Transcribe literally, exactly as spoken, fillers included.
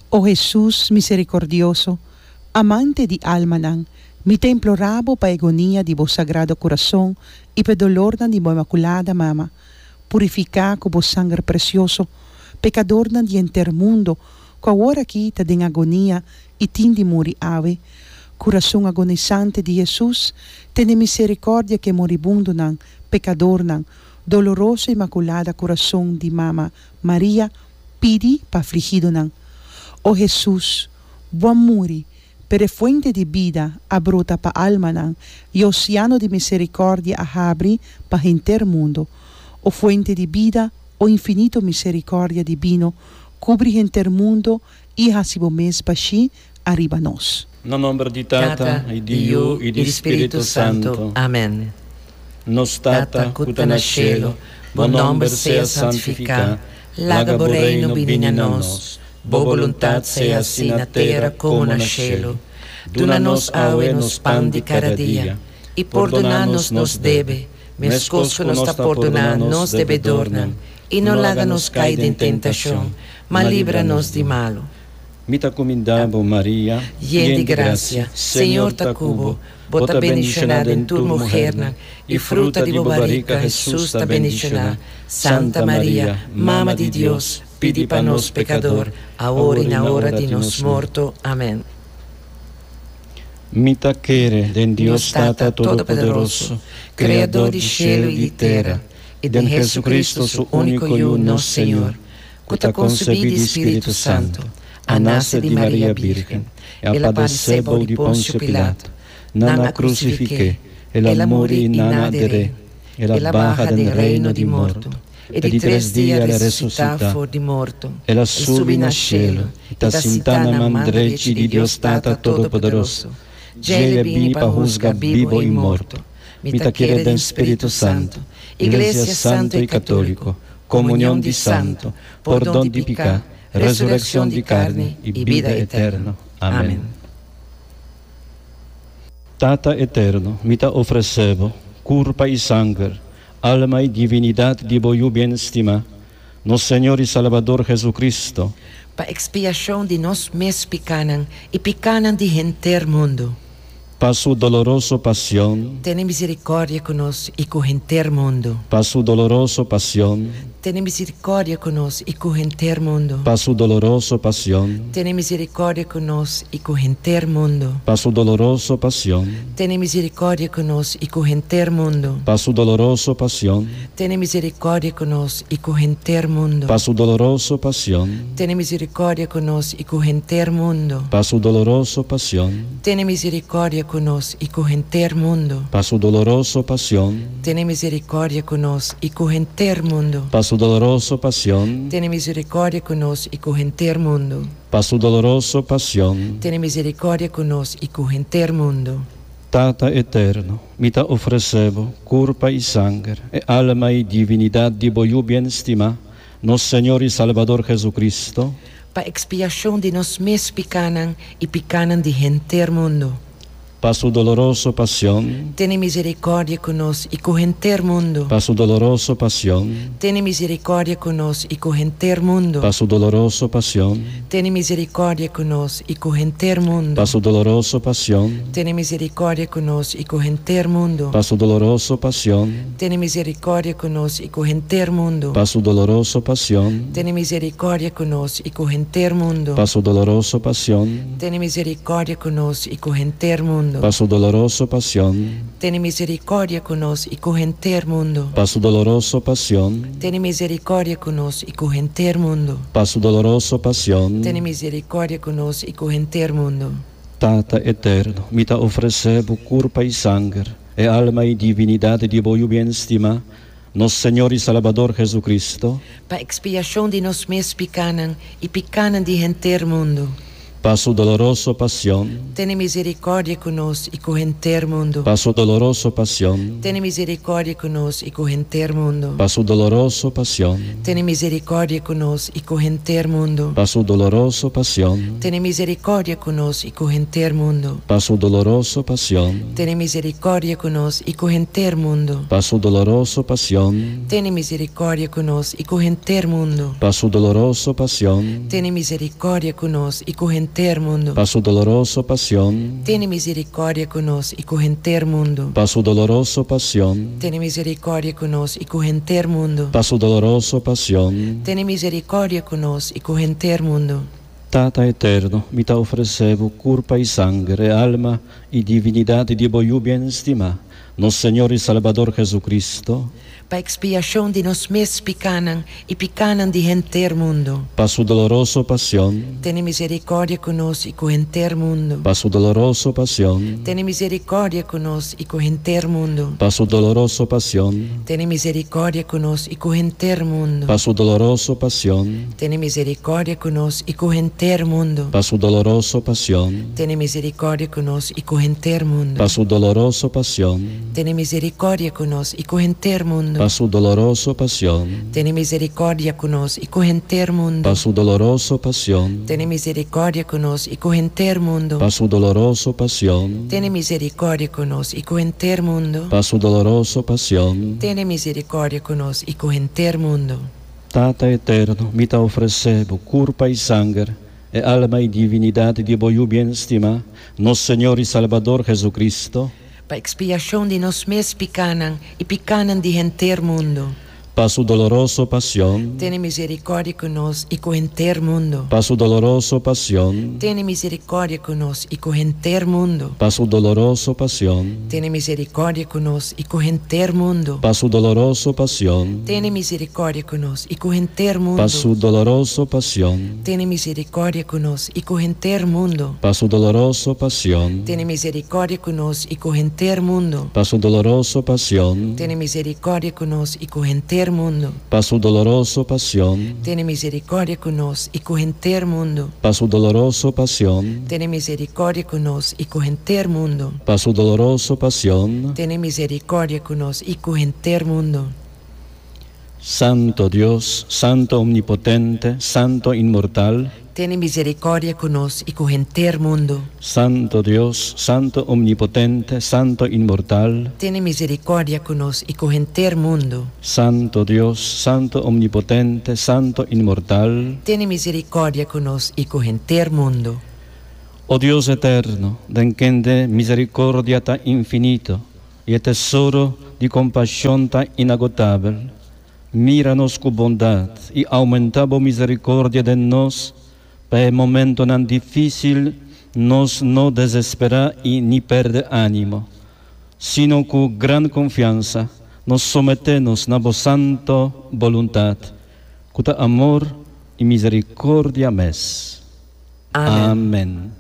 Oh Jesús misericordioso, amante di alma, mi te implorabo pa agonia di vos sagrado corazón y pe dolor di bo imaculada mama, purificar con vos sangue precioso, pecador di enter mundo, qua ora quita din agonia y tindi muri ave, corazón agonizante di Jesús, tene misericordia que moribundo nan, pecador nan, doloroso imaculada corazón di mama María, pidi pa afligido nan. Oh Jesús, buen muri, per fuente di vida abrota pa alma nan, y oceano di misericordia ahabri pa enter mundo. O fuente di vida, o infinito misericordia divino, cubri enter mundo, y hasibo mes pashi arriba nos. No nombre di Tata, e di Io, e di Spirito Santo. Amen. Nos Tata, cuta na cielo, bon nombre sea santificat, laga bo reino bini a nos, bo voluntad sea assim na terra como na cielo. Duna-nos aue nos pan de cada dia, e perdona-nos nos debe, mescos que nos está perdonando nos debedornan, e não laga-nos cair em tentação, mas livra-nos de malo. Mita comindabo Maria, llena de gracia, Senhor ta cubo, bota bendicionada em tu mujer, e fruta de bobarica Jesus ta bendicionada. Santa Maria, Mama de Deus, pidi para nós pecador, agora e na hora de nos morto. Amém. Mita quere den Deus Tata Todo-Poderoso, Criador de cielo e de terra, e de Jesucristo, su único e um nosso Senhor, que ta concebido de Espírito Santo, a nasce de Maria Virgem, ela padeceu de Pôncio Pilato, nana crucifique, ela morì e nana adere, ela baja del reino de morto, e de três dias ela ressuscita, de morto, ela subi na cielo, e ta sentata na mão direita de Deus Tata Todo-Poderoso, ele vini para juzgar vivo e morto. Mita quiere del Espírito Santo, Igreja Santo e Católico, comunhão de santo, perdão de pecado, resurrección de carne y vida eterna. Amén. Tata eterno, mi te ofrecebo, curpa y sangre, alma y divinidad de voyu bien estima, nos Señor y Salvador Jesucristo, pa expiación de nos mes picanan y picanan de enter mundo. Pa su doloroso pasión, ten misericordia con nos y con enter mundo. Pa su doloroso pasión, ten misericordia con nos y con enter mundo. Pa su doloroso pasión, ten misericordia con nos y con enter mundo. Pa su doloroso pasión, ten misericordia con nos y con enter mundo. Pa su doloroso pasión, ten misericordia con nos y con enter mundo. Pa su doloroso pasión, ten misericordia con nos y con enter mundo. Pa su doloroso pasión, ten misericordia con nos y con enter mundo. Pa su doloroso pasión, ten misericordia con nos y con enter mundo. Pa su doloroso pasión, ten misericordia con nos y con enter mundo. Pa su doloroso pasión, ten misericordia con nos y con enter mundo. Tata eterno, mi te ofrecebo, curpa y sangre, e alma y divinidad de voyu bien estima, nos Señor y Salvador Jesucristo, pa expiación de nos mes picanan y picanan de enter mundo. Pa su doloroso pasión, ten misericordia con nos y con enter mundo. Pa su doloroso pasión, ten misericordia con nos y con enter mundo. Pa su doloroso pasión, ten misericordia con nos y con enter mundo. Pa su doloroso pasión, ten misericordia con nos y con enter mundo. Pa su doloroso pasión, ten misericordia con nos y con enter mundo. Pa su doloroso pasión, ten misericordia con nos y con enter mundo. Pa su doloroso pasión, ten misericordia con nos y con enter mundo. Pa su doloroso pasión, ten misericordia con nos y con enter mundo. Pa su doloroso pasión, ten misericordia con nos y con enter mundo. Pa su doloroso pasión, ten misericordia con nos y con enter mundo. Tata eterno, mi te ofrecebo curpa y sangre, e alma y divinidad de voyu bien estima, nos Señor y Salvador Jesucristo, pa expiación de nos mes picanan y picanan de enter mundo. pa su doloroso pasión, Tiene misericordia con nos y con entero mundo. pa su doloroso pasión, Tiene misericordia con nos y con entero mundo. pa su doloroso pasión, Tiene misericordia con nos y con entero mundo. pa su doloroso pasión, Tiene misericordia con nos y con entero mundo. pa su doloroso pasión, Tiene misericordia con nos y con entero mundo. pa su doloroso pasión, Tiene misericordia con nos y con entero mundo. pa su doloroso pasión, Tiene misericordia con nos y con entero mundo. pa su doloroso pasión, Tiene misericordia con nos y con entero mundo. pa su doloroso pasión, Tiene misericordia con nos y con entero mundo. pa su doloroso pasión. Tiene misericordia con nos y con entero mundo. Tata eterno, mi te ofrecevo curpa y sangre, alma y divinidad de voyu bien estima, nos Señor y Salvador Jesucristo, Pa expiación de nos mes picanan y picanan de entero mundo. pa su doloroso pasión, Tiene misericordia con nos y con entero mundo. pa su doloroso pasión, Tiene misericordia con nos y con entero mundo. pa su doloroso pasión, Tiene misericordia con nos y con entero mundo. pa su doloroso pasión, Tiene misericordia con nos y con entero mundo. pa su doloroso pasión, Tiene misericordia con nos y con entero mundo. pa su doloroso pasión, Tiene misericordia con nos y con entero mundo. pa su doloroso pasión, Tiene misericordia con nos y con entero mundo. pa su doloroso pasión, Tiene misericordia con nos y con entero mundo. pa su doloroso pasión, Tiene misericordia con nos y con entero mundo. pa su doloroso pasión. Tiene misericordia con nos y con entero mundo. Tata eterno, mi te ofrecevo curpa y sangre, e alma y divinidad de voyu bien estima, nos Señor y Salvador Jesucristo, Pa expiación de nos mes picanan y picanan de entero mundo. pa su doloroso pasión, Tiene misericordia con nos y con entero mundo. pa su doloroso pasión, Tiene misericordia con nos y con entero mundo. pa su doloroso pasión, Tiene misericordia con nos y con entero mundo. pa su doloroso pasión, Tiene misericordia con nos y con entero mundo. pa su doloroso pasión, Tiene misericordia con nos y con entero mundo. pa su doloroso pasión, Tiene misericordia con nos y con entero mundo. pa su doloroso pasión, Tiene misericordia con nos y con entero mundo. pa su doloroso pasión, Tiene misericordia con nos y con entero mundo. pa su doloroso pasión, Tiene misericordia con nos y con entero mundo. pa su doloroso pasión. Tiene misericordia con nos y con entero mundo. Santo Dios, Santo Omnipotente, Santo Inmortal, Tiene misericordia con nos y con entero mundo. Santo Dios, Santo Omnipotente, Santo Inmortal, Tiene misericordia con nos y con entero mundo. Santo Dios, Santo Omnipotente, Santo Inmortal. Tiene misericordia con nos y con entero mundo. Oh Dios eterno, den quien de misericordia tan infinito y el tesoro de compasión tan inagotable, míranos con bondad y aumentabo misericordia de nos, para el momento tan difícil nos no desespera y ni perde ánimo, sino con gran confianza nos sometemos a vos santo voluntad, con amor y misericordia mes. Amén. Amén.